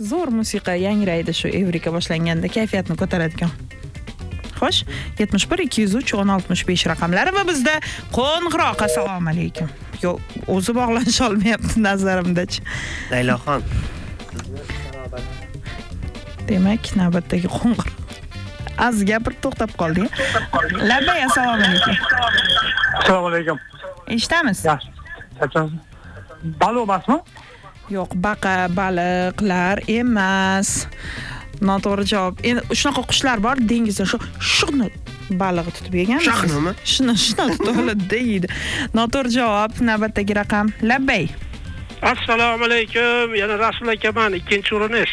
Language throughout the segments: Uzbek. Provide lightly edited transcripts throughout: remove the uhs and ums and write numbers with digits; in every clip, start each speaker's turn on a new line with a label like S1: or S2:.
S1: Zo'r musiqa yangraydi shu Evrika boshlanganda, kayfiyatni ko'taradigan. Xo'sh, 71 203 1065 raqamlari va bizda qo'ng'iroq. Assalomu alaykum. Yo'q, o'zi bog'lanisha olmayapti nazarimda-chi.
S2: Layloxon.
S1: Demak, navbatdagi qo'ng'iroq. Az gapirib to'xtab qoldi. Labbay, assalomu alaykum.
S3: Assalomu alaykum.
S1: Eshitamiz?
S3: Yaxshi. Qachon? Baliq emasmi?
S1: Yo'q, baqa, baliqlar emas. Noto'g'ri javob. Endi shunaqa qushlar bor, dengizda shuni balig'i tutib yegan.
S2: Shaqnimi?
S1: Shuni tutib oladi deydi. Noto'g'ri javob. Navbatdagi raqam. Labbay.
S4: Assalomu alaykum. Yana Rasul akaman, ikkinchi urinish.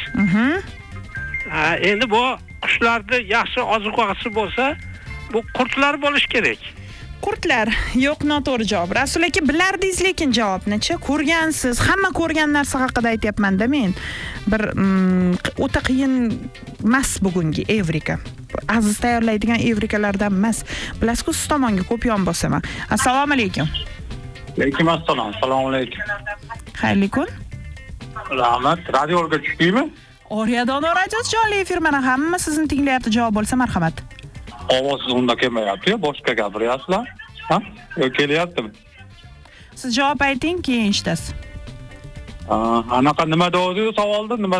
S4: Endi bu qushlarda yaxshi ozuqasi bo'lsa, bu qurtlar bo'lish kerak.
S1: Qurtlar. Yo'q, noto'g'ri javob. Rasul aka, bilardingiz, lekin javobni-chi? Ko'rgansiz. Hamma ko'rgan narsa haqida aytyapman-da men. Bir o'ta qiyin emas bugungi Evrika. Aziz tayyorlaydigan Evrikalardan emas. Bilasiz-ku, siz tomonga ko'p yon bosaman. Assalomu alaykum.
S3: Alaykum assalom. Assalomu alaykum.
S1: Xayrli kun.
S3: Rahmat. Radioga chiqdingmi?
S1: Oriyadan radiosi jonli efir, mana hamma sizni tinglayapti. Javob bo'lsa marhamat.
S3: Ovozingiz unda kelmayapti, boshqa gapiryapsizlar. Ha? Yo'q, kelyaptimi?
S1: Siz javob ayting, keyin eshitasiz.
S3: Anaqa nima deydi savolda? Nima?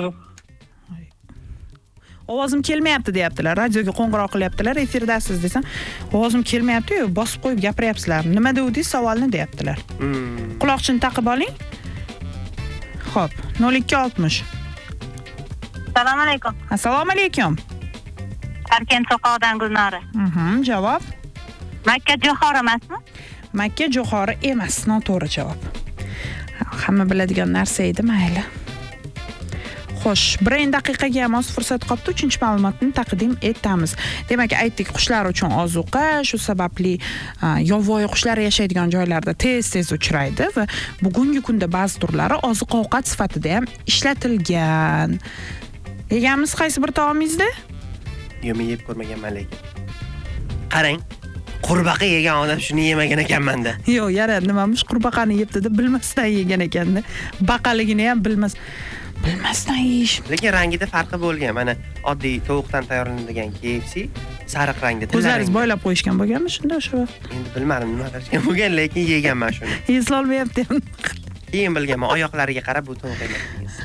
S1: Ovozim kelmayapti deyaptilar. Radioga qo'ng'iroq qilyaptilar, efirdasiz desam, ovozim kelmayapti-yu, bosib qo'yib gapiryapsizlar. Nima deydi savolni deyaptilar. Quloqchini taqib oling. Xo'p, 0260.
S5: Assalomu alaykum.
S1: Assalomu alaykum.
S5: Tarkent soqoqdan Gulnora.
S1: Javob.
S5: Makka Johor emasmi?
S1: Makka Johor emas, noto'g'ri javob. Hamma biladigan narsa edi, mayli. Xo'sh, 1 daqiqaga ham oz fursat qoldi, 3-ma'lumotni taqdim etamiz. Demak, aytdik, qushlar uchun ozuqa, shu sababli yovvoyi qushlar yashaydigan joylarda tez-tez uchraydi va bugungi kunda ba'zi turlari oziq-ovqat sifatida ham ishlatilgan. Yeganmiz qaysi bir taomingizda?
S2: Yo'q, yeb ko'rmaganman lekin. Qarang, qurbaqa yegan odam shuni yemagan ekanman-da.
S1: Yo'q, yana nimamish qurbaqani yebdi-da, bilmasdan yegan ekan-da. Baqaligini ham bilmasdan yeyish.
S2: Lekin rangida farqi bo'lgan. Mana oddiy tovuqdan tayyorlanadigan KFC sariq rangda.
S1: Ko'zlaringiz boylab qo'yishgan bo'lganmi shunda o'sha vaqt?
S2: Endi bilmadim nima qilishgan bo'lgan, lekin yeganman shuni.
S1: Eslolmayapti ham.
S2: Keyin bilganman, oyoqlariga qarab bu tovuq emas.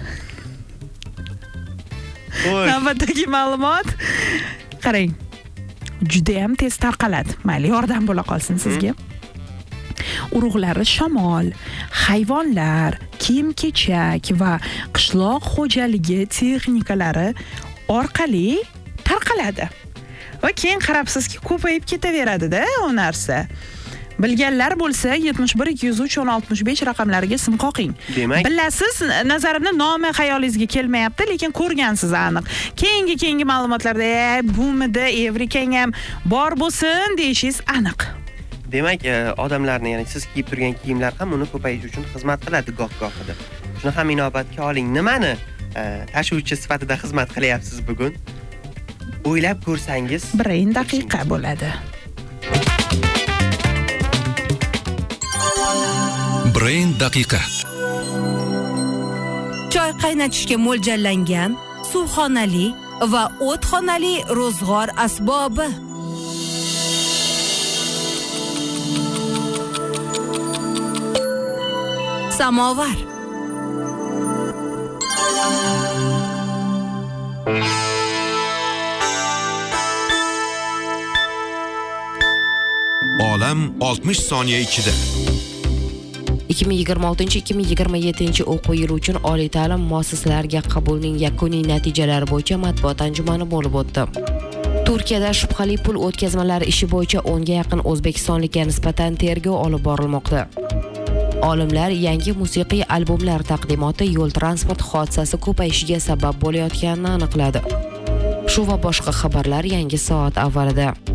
S1: Navbatdagi ma'lumot. Qarang. Juda ham tez tarqaladi. Mayli, yordam bo'la qolsin sizga. Urug'lari shamol, hayvonlar, kiyim-kechak va qishloq xo'jaligi texnikalari orqali tarqaladi. Va keyin qarabsizki, ko'payib ketaveradi-da u narsa. Bilganlar bo'lsa 71 203 1065 raqamlariga sim qoqing.
S2: Demak,
S1: bilasiz, nazarimda nomi xayolingizga kelmayapti, lekin ko'rgansiz aniq. Keyingi ma'lumotlarda bumida Evrikang ham bor bo'lsin deyishingiz aniq.
S2: Demak, odamlarni, ya'ni siz kiyib turgan kiyimlar ham uni ko'payish uchun xizmat qiladi goh-gohida. Shuni ham inobatga oling. Nimani tashuvchi sifatida xizmat qilyapsiz bugun? O'ylab ko'rsangiz,
S1: 1 daqiqa bo'ladi.
S6: 1 daqiqa.
S7: Choy qaynatishga mo'ljallangan suvxonali va o'txonali ro'zg'or asbobi. Samovar.
S6: Olam 60 soniya ichida.
S8: 2026-2027 o'quv yili uchun oliy ta'lim muassasalariga qabulning yakuniy natijalari bo'yicha matbuot anjumani bo'lib o'tdi. Turkiyada shubhali pul o'tkazmalari ishi bo'yicha 10 ga yaqin o'zbekistonlikka nisbatan tergov olib borilmoqda. Olimlar yangi musiqiy albomlar taqdimoti yo'l transport hodisasi ko'payishiga sabab bo'layotganini aniqladi. Shu va boshqa xabarlar yangi soat avvalida.